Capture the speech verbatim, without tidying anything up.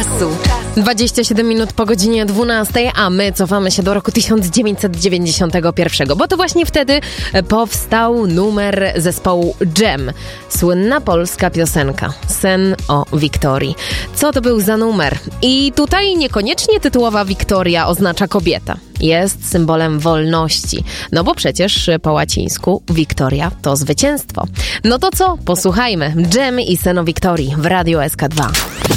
czasu. dwadzieścia siedem minut po godzinie dwunastej, a my cofamy się do roku tysiąc dziewięćset dziewięćdziesiątego pierwszego, bo to właśnie wtedy powstał numer zespołu Dżem. Słynna polska piosenka Sen o Wiktorii. Co to był za numer? I tutaj niekoniecznie tytułowa Wiktoria oznacza kobieta. Jest symbolem wolności. No bo przecież po łacińsku Wiktoria to zwycięstwo. No to co? Posłuchajmy. Dżem i Sen o Wiktorii w Radio S K dwa.